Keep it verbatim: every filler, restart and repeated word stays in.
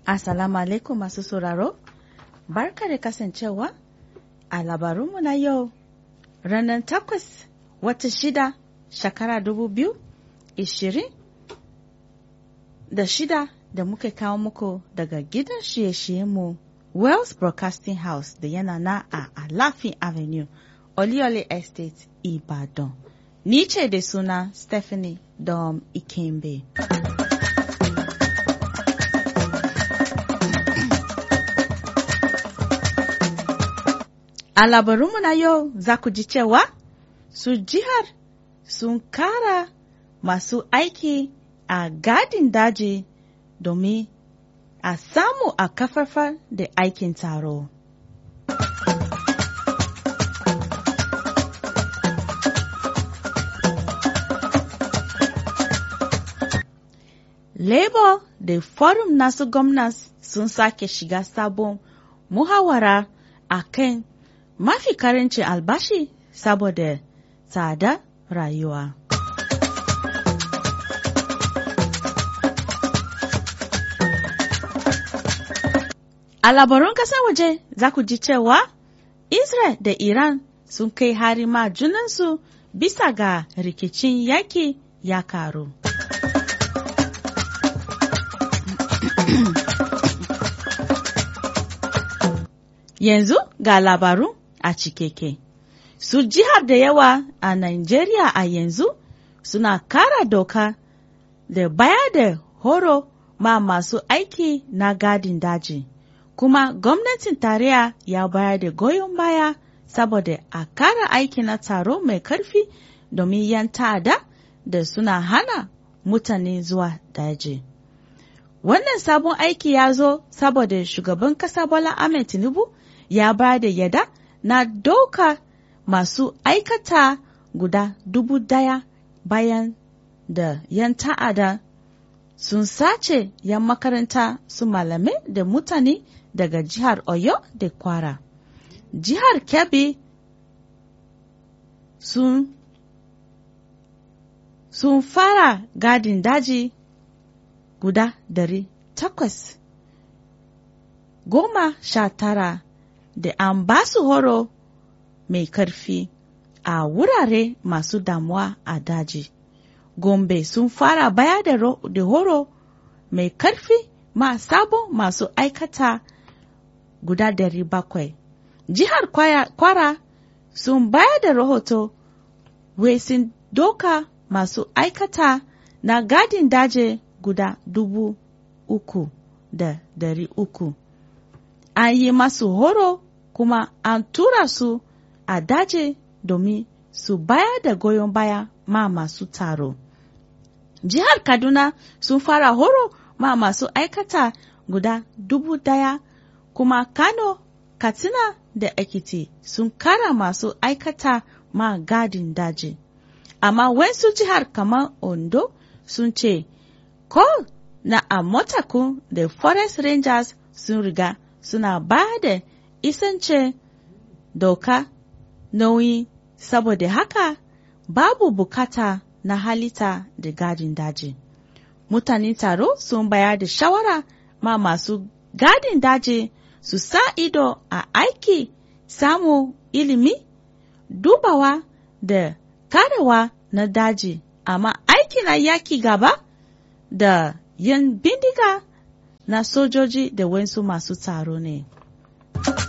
Assalamu alaikum masu sauraro, barka da kasancewa a labarunmu na yau ranar takwas wata shida shekara dubu biyu ishirin da shida da muka kawo muku daga gidan shiye-shiyenmu Wells Broadcasting House da yana na a Alafin Avenue, Oliole Estate, Ibadan. Ni ce da suna Stephanie Dom Ikembe. A labarunmu na yau za ku ji cewa su jihar sun kara masu aiki a gadin daji domin a samu a kafafar da aikin taro. Labour da Forum nasu gwamnas sun sake shiga sabon muhawara a kan mafi karancin albashi saboda tsada rayuwa. A labarun ƙasar waje za ku ji cewa Israel da Iran sun kai hari ma junansu bisa ga rikicin yaki ya karu. Yanzu ga labaru a cikeke. Su jihar da yawa a Najeriya a yanzu suna kara doka da baya da horo ma masu aiki na gadin daji. Kuma gwamnatin tarayya ya bayar da goyon baya saboda a kara aiki na taro mai karfi domin yan ta'ada da suna hana mutane zuwa daji. Wannan sabon aiki ya zo saboda shugaban kasa Bola Ahmed Tinubu ya bayar da yada na doka masu aikata guda dubu daya bayan da yan ta'ada sun sace yan makaranta su malamai da mutane daga jihar Oyo da Kwara. Jihar Kebbi sun, sun fara gadin daji guda dari takwas goma sha tara da an ba su horo mai karfi a wurare masu damuwa a daji. Gombe sun fara baya da, da horo mai karfi ma sabon masu aikata guda dari bakwai. Jihar Kwara sun bayar da rahoto wai sun doka masu aikata na gadin daji guda dubu uku da dari uku. An yi masu horo kuma an tura su a daji domin su bayar da goyon baya ma masu taro. Jihar Kaduna sun fara horo ma masu aikata guda dubu daya, kuma Kano, Katsina da Ekiti sun kara masu aikata ma gadin daji. Amma wasu jihar kamar Ondo sun ce ko na Amotaku da Forest Rangers sun riga suna ba da isance doka nauyi, saboda haka babu bukata na halitta da gadin daji. Mutanen taro sun bayar da shawara ma masu gadin daji su sa ido a aiki, samu ilimi, dubawa da karewa na daji, amma aiki na yaki gaba da yan bindiga na sojoji da wasu masu taro ne.